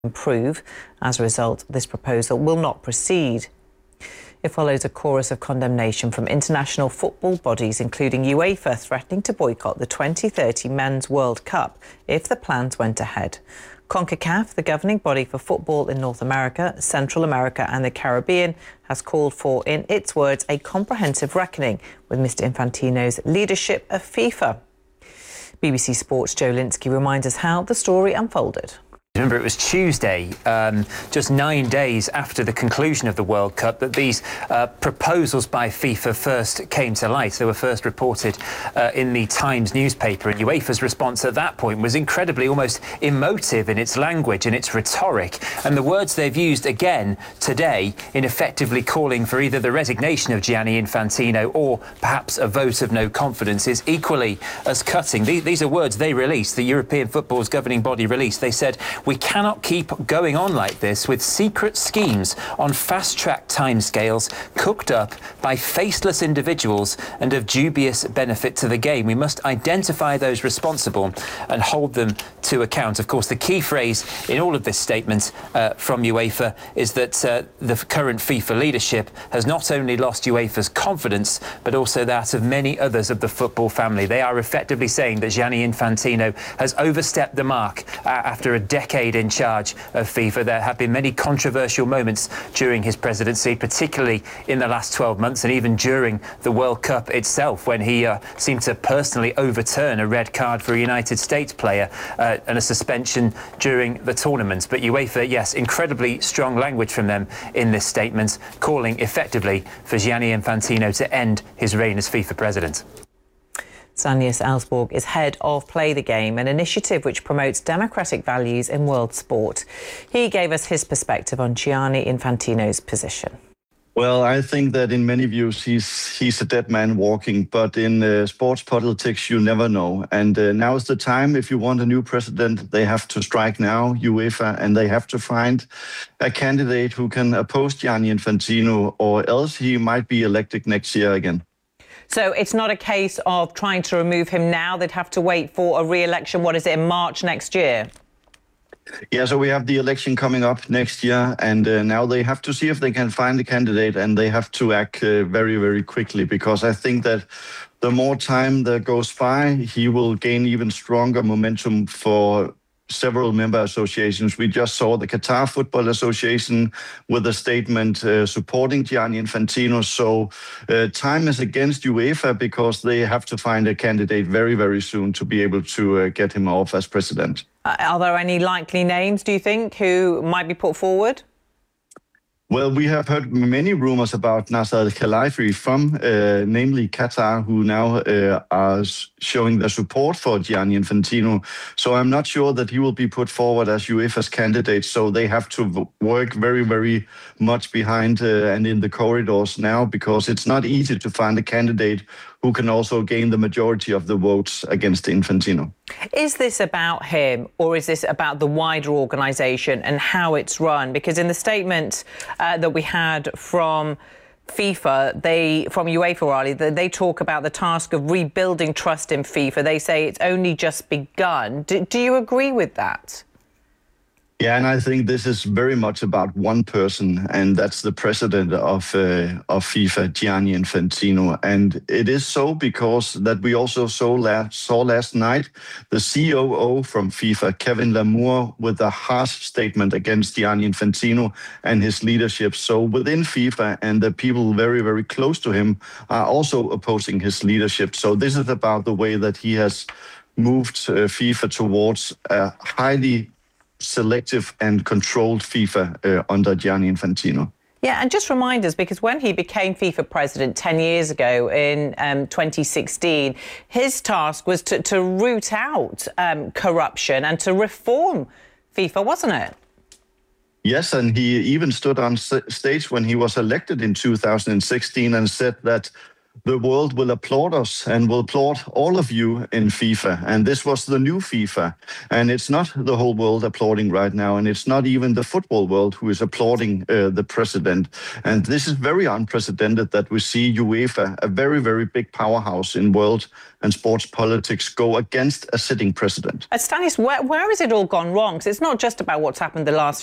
improve. As a result, this proposal will not proceed. It follows a chorus of condemnation from international football bodies, including UEFA, threatening to boycott the 2030 Men's World Cup if the plans went ahead. CONCACAF, the governing body for football in North America, Central America and the Caribbean, has called for, in its words, a comprehensive reckoning with Mr Infantino's leadership of FIFA. BBC Sports' Joe Linsky reminds us how the story unfolded. Remember, it was Tuesday, just 9 days after the conclusion of the World Cup, that these proposals by FIFA first came to light. They were first reported in the Times newspaper, and UEFA's response at that point was incredibly, almost emotive in its language and its rhetoric. And the words they've used again today in effectively calling for either the resignation of Gianni Infantino or perhaps a vote of no confidence is equally as cutting. These are words they released, the European football's governing body released. They said, "We cannot keep going on like this with secret schemes on fast-track timescales cooked up by faceless individuals and of dubious benefit to the game. We must identify those responsible and hold them to account." Of course, the key phrase in all of this statement from UEFA is that the current FIFA leadership has not only lost UEFA's confidence, but also that of many others of the football family. They are effectively saying that Gianni Infantino has overstepped the mark after a decade in charge of FIFA. There have been many controversial moments during his presidency, particularly in the last 12 months and even during the World Cup itself, when he seemed to personally overturn a red card for a United States player and a suspension during the tournament. But UEFA, yes, incredibly strong language from them in this statement, calling effectively for Gianni Infantino to end his reign as FIFA president. Stanislas Ellsborg is head of Play the Game, an initiative which promotes democratic values in world sport. He gave us his perspective on Gianni Infantino's position. Well, I think that in many views he's a dead man walking, but in sports politics you never know. And now is the time. If you want a new president, they have to strike now, UEFA, and they have to find a candidate who can oppose Gianni Infantino, or else he might be elected next year again. So it's not a case of trying to remove him now. They'd have to wait for a re-election. What is it, in March next year? Yeah, so we have the election coming up next year, and now they have to see if they can find a candidate, and they have to act very, very quickly, because I think that the more time that goes by, he will gain even stronger momentum for several member associations. We just saw the Qatar Football Association with a statement supporting Gianni Infantino. So time is against UEFA, because they have to find a candidate very, very soon to be able to get him off as president. Are there any likely names, do you think, who might be put forward? Well, we have heard many rumors about Nasser Al-Khelaifi from, namely Qatar, who now are showing their support for Gianni Infantino. So I'm not sure that he will be put forward as UEFA's candidate. So they have to work very, very much behind and in the corridors now, because it's not easy to find a candidate who can also gain the majority of the votes against Infantino. Is this about him, or is this about the wider organisation and how it's run? Because in the statement that we had from FIFA, from UEFA, they talk about the task of rebuilding trust in FIFA. They say it's only just begun. Do you agree with that? Yeah, and I think this is very much about one person, and that's the president of FIFA, Gianni Infantino. And it is so because that we also saw last night the COO from FIFA, Kevin Lamour, with a harsh statement against Gianni Infantino and his leadership. So within FIFA, and the people very, very close to him are also opposing his leadership. So this is about the way that he has moved FIFA towards a highly selective and controlled FIFA under Gianni Infantino. Yeah, and just remind us, because when he became FIFA president 10 years ago in 2016, his task was to root out corruption and to reform FIFA, wasn't it? Yes, and he even stood on stage when he was elected in 2016 and said that the world will applaud us and will applaud all of you in FIFA. And this was the new FIFA. And it's not the whole world applauding right now. And it's not even the football world who is applauding the president. And this is very unprecedented that we see UEFA, a very, very big powerhouse in world and sports politics, go against a sitting president. Stanis, where has it all gone wrong? Because it's not just about what's happened the last